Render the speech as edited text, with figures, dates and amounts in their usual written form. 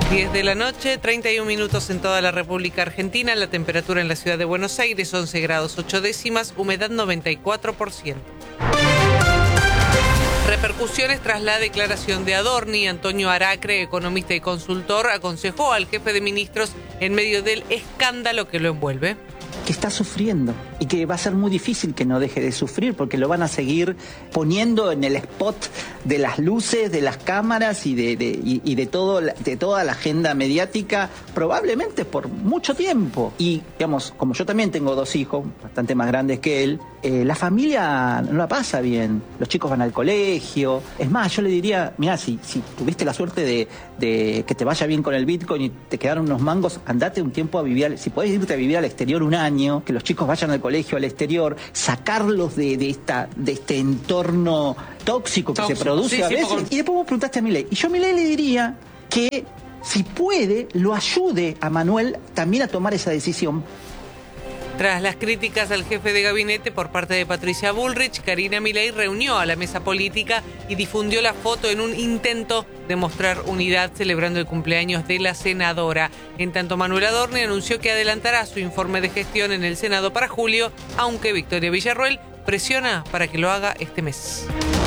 10 de la noche, 31 minutos en toda la República Argentina. La temperatura en la ciudad de Buenos Aires, 11 grados 8 décimas, humedad 94%. Repercusiones tras la declaración de Adorni. Antonio Aracre, economista y consultor, aconsejó al jefe de ministros en medio del escándalo que lo envuelve. Que está sufriendo y que va a ser muy difícil que no deje de sufrir porque lo van a seguir poniendo en el spot de las luces, de las cámaras y de toda la agenda mediática, probablemente por mucho tiempo. Y, digamos, como yo también tengo 2 hijos, bastante más grandes que él, la familia no la pasa bien. Los chicos van al colegio. Es más, yo le diría, mirá, si tuviste la suerte de que te vaya bien con el Bitcoin y te quedaron unos mangos, andate un tiempo a vivir, si podés irte a vivir al exterior un año, que los chicos vayan al colegio al exterior, sacarlos de este entorno tóxico que se produce a veces. Y después vos preguntaste a Milei. Y yo a Milei le diría que, si puede, lo ayude a Manuel también a tomar esa decisión. Tras las críticas al jefe de gabinete por parte de Patricia Bullrich, Karina Milei reunió a la mesa política y difundió la foto en un intento de mostrar unidad celebrando el cumpleaños de la senadora. En tanto, Manuel Adorni anunció que adelantará su informe de gestión en el Senado para julio, aunque Victoria Villarroel presiona para que lo haga este mes.